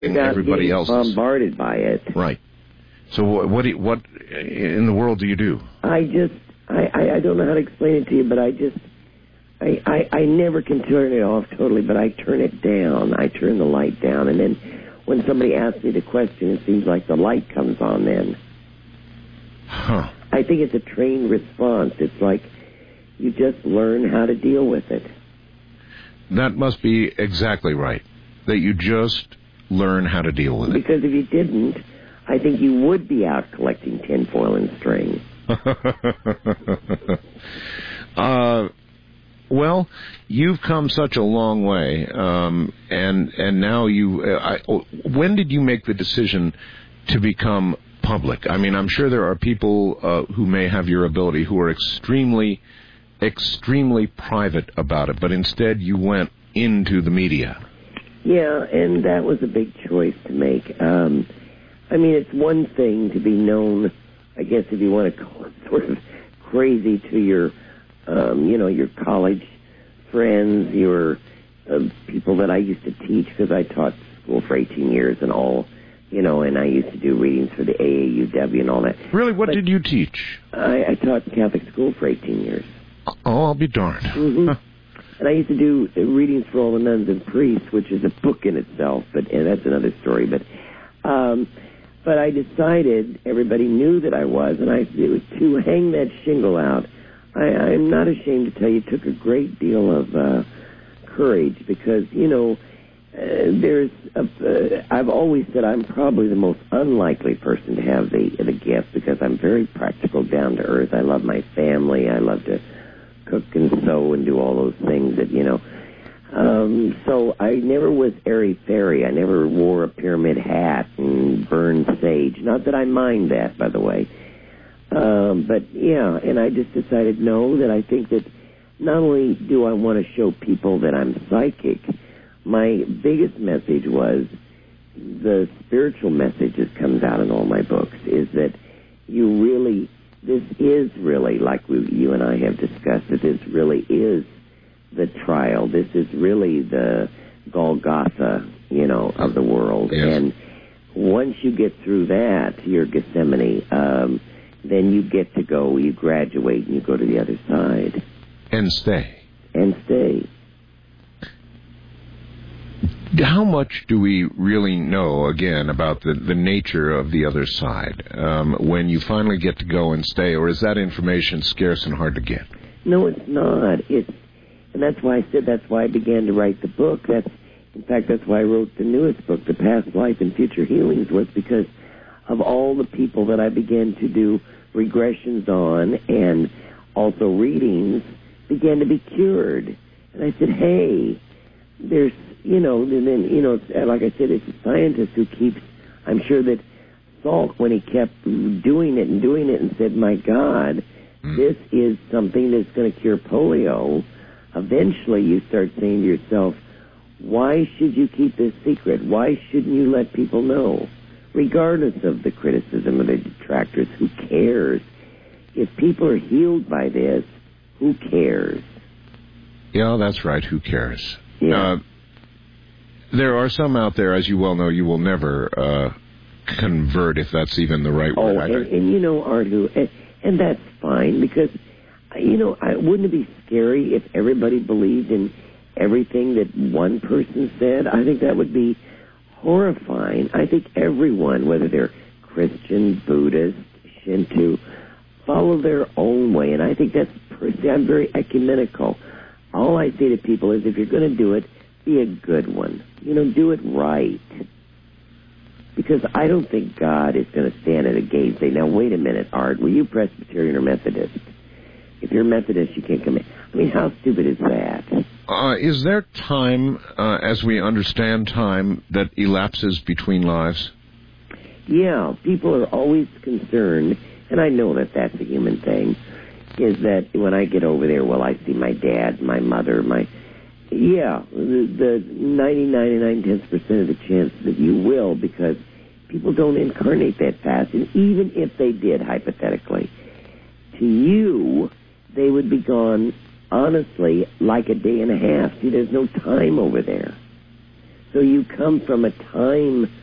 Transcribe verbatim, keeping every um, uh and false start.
and everybody else bombarded by it. Right. So what do you, what in the world do you do? I just I, I, I don't know how to explain it to you, but I just I, I I never can turn it off totally, but I turn it down. I turn the light down, and then when somebody asks me the question, it seems like the light comes on then. Huh. I think it's a trained response. It's like you just learn how to deal with it. That must be exactly right. That you just learn how to deal with it. Because if you didn't, I think you would be out collecting tinfoil and string. uh, well, you've come such a long way, um, and and now you. Uh, I, when did you make the decision to become public? I mean, I'm sure there are people uh, who may have your ability who are extremely, extremely private about it, but instead you went into the media. Yeah, and that was a big choice to make. Um, I mean, it's one thing to be known, I guess if you want to call it sort of crazy to your, um, you know, your college friends, your uh, people that I used to teach, because I taught school for eighteen years and all, you know, and I used to do readings for the A A U W and all that. Really? What but did you teach? I, I taught Catholic school for eighteen years. Oh, I'll be darned. Mm-hmm. And I used to do readings for all the nuns and priests, which is a book in itself, but and that's another story. But um, but I decided, everybody knew that I was, and I it was to hang that shingle out. I, I'm not ashamed to tell you, it took a great deal of uh, courage because, you know, uh, there's a, uh, I've always said I'm probably the most unlikely person to have the, the gift because I'm very practical, down to earth. I love my family. I love to cook and sew and do all those things that, you know. Um, so I never was airy-fairy. I never wore a pyramid hat and burned sage. Not that I mind that, by the way. Um, but, yeah, and I just decided, no, that I think that not only do I want to show people that I'm psychic, my biggest message was, the spiritual message that comes out in all my books, is that you really... This is really, like we, you and I have discussed, that this really is the trial. This is really the Golgotha, you know, of the world. Yes. And once you get through that, your Gethsemane, um, then you get to go, you graduate, and you go to the other side. And stay. And stay. How much do we really know, again, about the, the nature of the other side um, when you finally get to go and stay, or is that information scarce and hard to get? No, it's not. It's, and that's why I said that's why I began to write the book. That's, in fact, that's why I wrote the newest book, The Past Life and Future Healings, was because of all the people that I began to do regressions on and also readings began to be cured. And I said, hey, there's, you know, and then, you know, like I said, it's a scientist who keeps, I'm sure that Salk, when he kept doing it and doing it and said, my God, mm. this is something that's going to cure polio, eventually you start saying to yourself, why should you keep this secret? Why shouldn't you let people know? Regardless of the criticism of the detractors, who cares? If people are healed by this, who cares? Yeah, that's right. Who cares? Yeah. Uh, there are some out there, as you well know, you will never uh, convert, if that's even the right word. Oh, and, and you know, Artu, and, and that's fine, because, you know, I, wouldn't it be scary if everybody believed in everything that one person said? I think that would be horrifying. I think everyone, whether they're Christian, Buddhist, Shinto, follow their own way, and I think that's, I'm very ecumenical. All I say to people is, if you're going to do it, be a good one. You know, do it right. Because I don't think God is going to stand at a gate and say, now, wait a minute, Art, were you Presbyterian or Methodist? If you're Methodist, you can't come in. I mean, how stupid is that? Uh, is there time, uh, as we understand time, that elapses between lives? Yeah, people are always concerned, and I know that that's a human thing, is that when I get over there, will I see my dad, my mother, my... Yeah, the, the ninety-nine and nine-tenths percent of the chance that you will, because people don't incarnate that fast. And even if they did, hypothetically, to you, they would be gone, honestly, like a day and a half. See, there's no time over there. So you come from a time